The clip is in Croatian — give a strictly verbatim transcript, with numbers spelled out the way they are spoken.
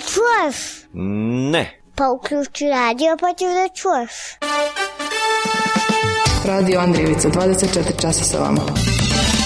čuješ? Ne. Pa uključi radio pa ćeš da čuješ. Radio Andrijevica, dvadeset četiri časa sa vama.